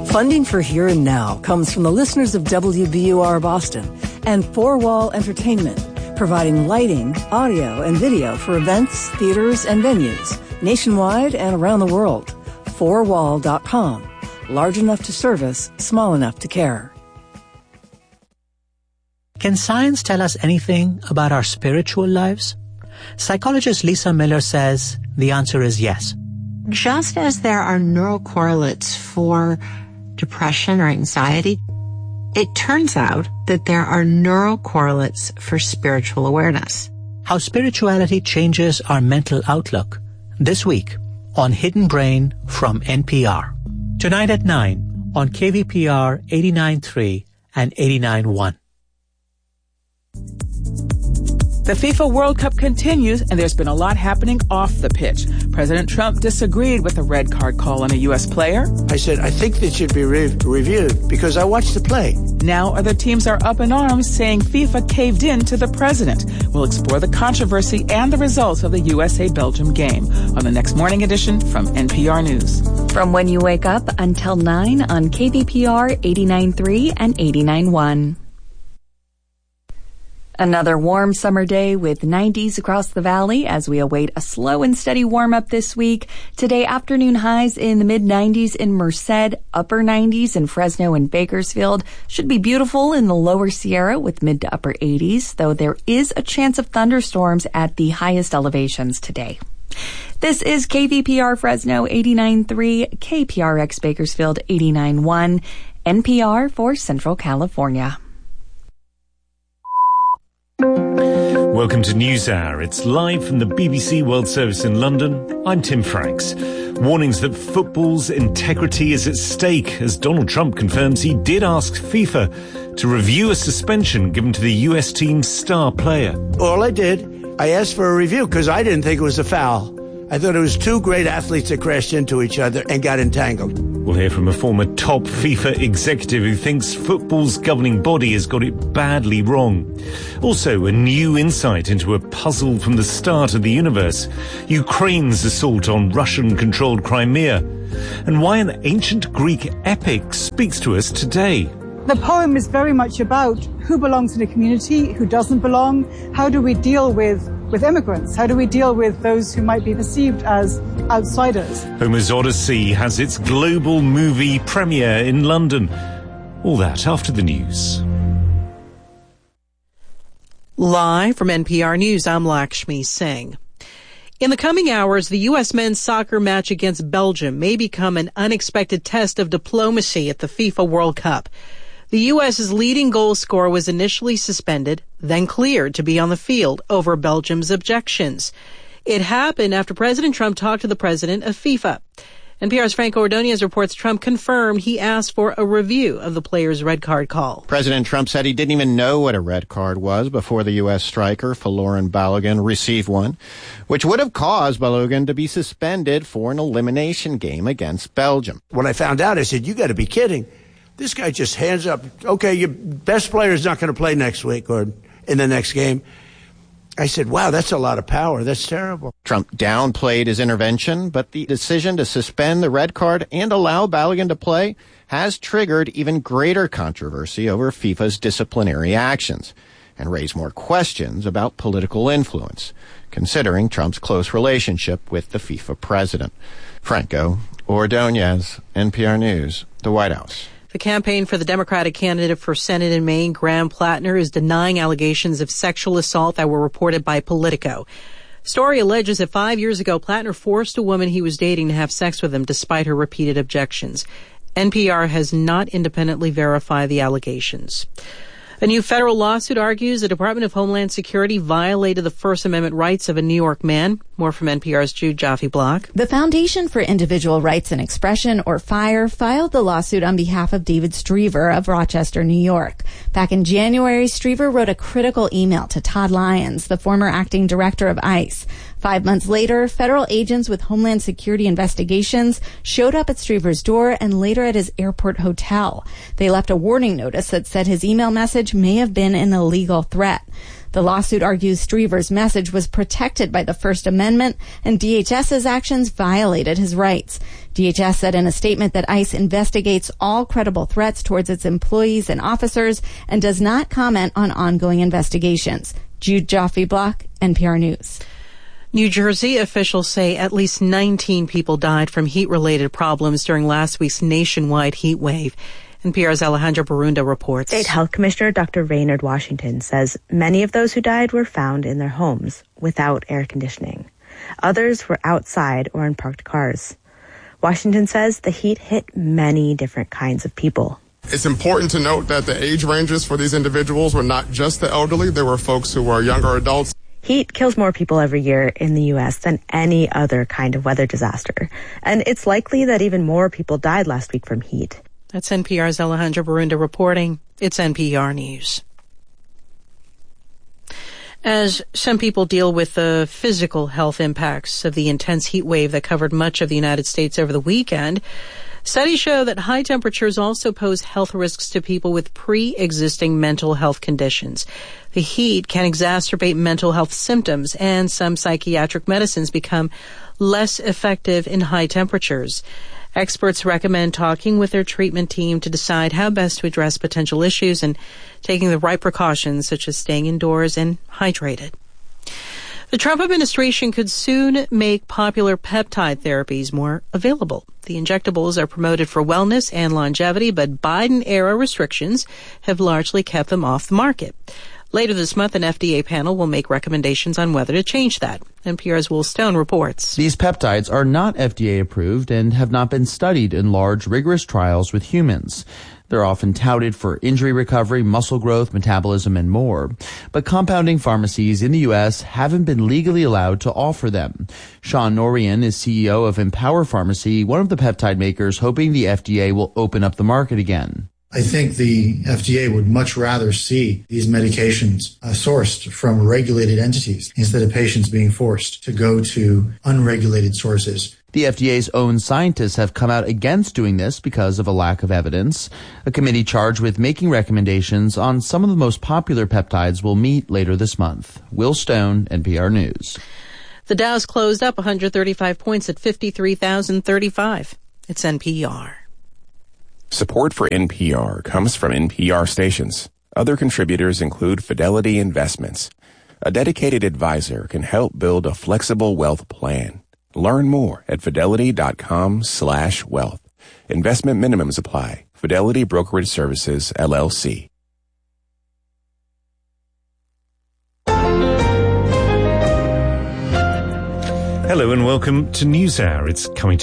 Funding for Here and Now comes from the listeners of WBUR Boston and Four Wall Entertainment, providing lighting, audio, and video for events, theaters, and venues nationwide and around the world. Fourwall.com. Large enough to service, small enough to care. Can science tell us anything about our spiritual lives? Psychologist Lisa Miller says the answer is yes. Just as there are neural correlates for depression or anxiety, it turns out that there are neural correlates for spiritual awareness. How spirituality changes our mental outlook. This week on Hidden Brain from NPR. Tonight at 9 on KVPR 89.3 and 89.1. The FIFA World Cup continues, and there's been a lot happening off the pitch. President Trump disagreed with a red card call on a U.S. player. I said, I think this should be reviewed because I watched the play. Now other teams are up in arms saying FIFA caved in to the president. We'll explore the controversy and the results of the USA-Belgium game on the next morning edition from NPR News. From when you wake up until 9 on KVPR 89.3 and 89.1. Another warm summer day with 90s across the valley as we await a slow and steady warm-up this week. Today, afternoon highs in the mid-90s in Merced, upper 90s in Fresno and Bakersfield. Should be beautiful in the lower Sierra with mid to upper 80s, though there is a chance of thunderstorms at the highest elevations today. This is KVPR Fresno 89.3, KPRX Bakersfield 89.1, NPR for Central California. Welcome to NewsHour. It's live from the BBC World Service in London. I'm Tim Franks. Warnings that football's integrity is at stake as Donald Trump confirms he did ask FIFA to review a suspension given to the US team's star player. All I did, I asked for a review because I didn't think it was a foul. I thought it was two great athletes that crashed into each other and got entangled. We'll hear from a former top FIFA executive who thinks football's governing body has got it badly wrong. Also, a new insight into a puzzle from the start of the universe. Ukraine's assault on Russian-controlled Crimea. And why an ancient Greek epic speaks to us today. The poem is very much about who belongs in a community, who doesn't belong. How do we deal with immigrants? How do we deal with those who might be perceived as outsiders? Homer's Odyssey has its global movie premiere in London. All that after the news. Live from NPR News, I'm Lakshmi Singh. In the coming hours, the U.S. men's soccer match against Belgium may become an unexpected test of diplomacy at the FIFA World Cup. The U.S.'s leading goal scorer was initially suspended, then cleared to be on the field over Belgium's objections. It happened after President Trump talked to the president of FIFA. NPR's Franco Ordonez reports Trump confirmed he asked for a review of the player's red card call. President Trump said he didn't even know what a red card was before the U.S. striker Folarin Balogun received one, which would have caused Balogun to be suspended for an elimination game against Belgium. When I found out, I said, you got to be kidding. This guy just hands up, okay, your best player is not going to play next week or in the next game. I said, wow, that's a lot of power. That's terrible. Trump downplayed his intervention, but the decision to suspend the red card and allow Balogun to play has triggered even greater controversy over FIFA's disciplinary actions and raised more questions about political influence, considering Trump's close relationship with the FIFA president. Franco Ordonez, NPR News, the White House. The campaign for the Democratic candidate for Senate in Maine, Graham Plattner, is denying allegations of sexual assault that were reported by Politico. Story alleges that 5 years ago, Plattner forced a woman he was dating to have sex with him despite her repeated objections. NPR has not independently verified the allegations. A new federal lawsuit argues the Department of Homeland Security violated the First Amendment rights of a New York man. More from NPR's Jude Jaffe-Block. The Foundation for Individual Rights and Expression, or FIRE, filed the lawsuit on behalf of David Striever of Rochester, New York. Back in January, Striever wrote a critical email to Todd Lyons, the former acting director of ICE. 5 months later, federal agents with Homeland Security investigations showed up at Striever's door and later at his airport hotel. They left a warning notice that said his email message may have been an illegal threat. The lawsuit argues Striever's message was protected by the First Amendment and DHS's actions violated his rights. DHS said in a statement that ICE investigates all credible threats towards its employees and officers and does not comment on ongoing investigations. Jude Joffe-Block, NPR News. New Jersey officials say at least 19 people died from heat-related problems during last week's nationwide heat wave. NPR's Alejandra Barunda reports. State Health Commissioner Dr. Raynard Washington says many of those who died were found in their homes without air conditioning. Others were outside or in parked cars. Washington says the heat hit many different kinds of people. It's important to note that the age ranges for these individuals were not just the elderly. There were folks who were younger adults. Heat kills more people every year in the U.S. than any other kind of weather disaster. And it's likely that even more people died last week from heat. That's NPR's Alejandra Barunda reporting. It's NPR News. As some people deal with the physical health impacts of the intense heat wave that covered much of the United States over the weekend, studies show that high temperatures also pose health risks to people with pre-existing mental health conditions. The heat can exacerbate mental health symptoms, and some psychiatric medicines become less effective in high temperatures. Experts recommend talking with their treatment team to decide how best to address potential issues and taking the right precautions, such as staying indoors and hydrated. The Trump administration could soon make popular peptide therapies more available. The injectables are promoted for wellness and longevity, but Biden-era restrictions have largely kept them off the market. Later this month, an FDA panel will make recommendations on whether to change that. NPR's Will Stone reports. These peptides are not FDA approved and have not been studied in large, rigorous trials with humans. They're often touted for injury recovery, muscle growth, metabolism, and more. But compounding pharmacies in the U.S. haven't been legally allowed to offer them. Sean Norian is CEO of Empower Pharmacy, one of the peptide makers, hoping the FDA will open up the market again. I think the FDA would much rather see these medications sourced from regulated entities instead of patients being forced to go to unregulated sources. The FDA's own scientists have come out against doing this because of a lack of evidence. A committee charged with making recommendations on some of the most popular peptides will meet later this month. Will Stone, NPR News. The Dow's closed up 135 points at 53,035. It's NPR. Support for NPR comes from NPR stations. Other contributors include Fidelity Investments. A dedicated advisor can help build a flexible wealth plan. Learn more at fidelity.com/wealth. Investment minimums apply. Fidelity Brokerage Services, LLC. Hello and welcome to NewsHour. It's coming